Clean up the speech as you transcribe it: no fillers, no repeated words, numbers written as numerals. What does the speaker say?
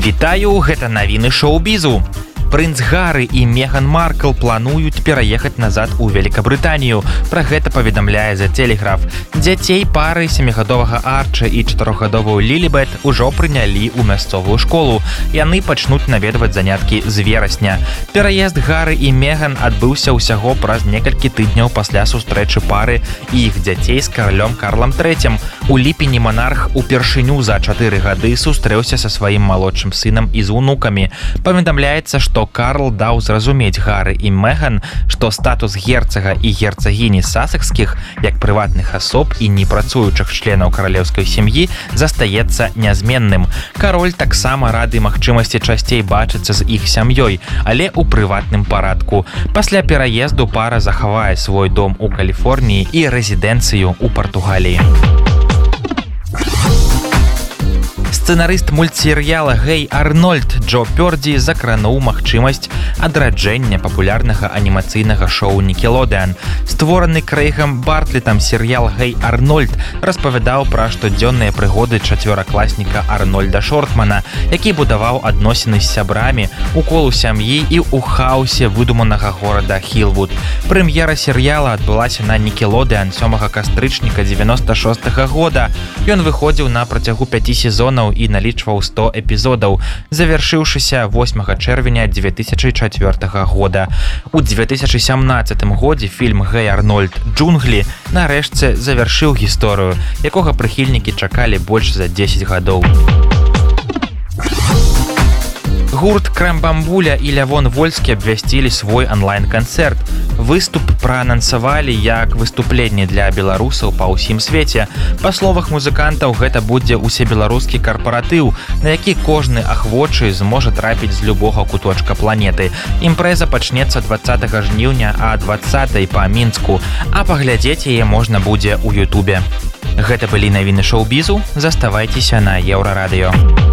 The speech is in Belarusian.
Вітаю, гэта навіны шоу-бізу. Прынц Гары і Меган Маркл плануюць пераехаць назад у Великабрытанію. Пра гэта паведамляе The Telegraph. Дзяцей пары 7гадовага Арча і 4гадовую Лілібет ужо прынялі ў мясцовую школу. Яны пачнуць наведваць заняткі з верасня. Пераезд Гары і Меган адбыўся ўсяго праз некалькі тыдняў пасля сустрэчы пары і іх дзяцей з каралём Карлам III. У ліпені манарх упершыню за 4 гады сустрэўся са сваім малодшым сынам і з унукамі. Паведамляецца, што Карл даў зразумець Гары і Меган, што статус герцага і герцагіні сасекскіх, як прыватных асоб і непрацуючых членаў каралеўскай сям'і, застаецца нязменным. Кароль таксама рады магчымасці часцей бачыцца з іх сям'ёй, але ў прыватным парадку. Пасля пераезду пара захавае свой дом у Каліфорніі і рэзідэнцыю ў Партугаліі. Сцэнарыст мультсерыяла «Гэй Арнольд» Джо Пёрдзі закрануў магчымасць адраджэння папулярнага анімацыйнага шоу «Нікелодеан». Створаны Крэйгам Бартлетам серыял «Гэй Арнольд» распавядаў пра штодзённыя прыгоды чацвёракласніка Арнольда Шортмана, які будаваў адносіны з сябрамі, у колу сям'і і ў хаосе выдуманага горада Хілвуд. Прэм'ера серыяла адбылася на «Нікелодеан» 7 кастрычніка 96 года. Ён выходзіў на працягу 5 сезонаў і налічваў 100 эпізодаў, завяршыўшыся 8 чэрвеня 2004 года. У 2017 годзе фільм «Гэй Арнольд. Джунглі» нарэшце завяршыў гісторыю, якога прыхільнікі чакалі больш за 10 гадоў. Гурт Крамбамбуля і Лявон Вольскі абвясцілі свой онлайн-канцэрт. Выступ праанансавалі як выступленне для беларусаў па ўсім свеце. Па словах музыкантаў, гэта будзе усебеларускі карпаратыў, на які кожны ахвочы зможа трапіць з любога куточка планеты. Імпрэза пачнецца 20 жніўня а 20 па Мінску, а паглядзець яе можна будзе ў Ютубе. Гэта былі навіны шоу-бізу. Заставайцеся на Еўрарадыё.